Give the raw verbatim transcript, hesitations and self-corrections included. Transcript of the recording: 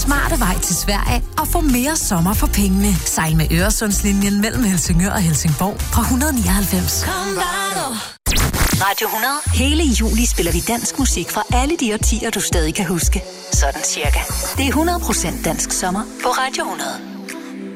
smarte vej til Sverige og få mere sommer for pengene. Sejl med Øresundslinjen mellem Helsingør og Helsingborg fra et hundrede nioghalvfems. Radio hundrede. Hele juli spiller vi dansk musik fra alle de årtier, du stadig kan huske. Sådan cirka. Det er hundrede procent dansk sommer på Radio hundrede.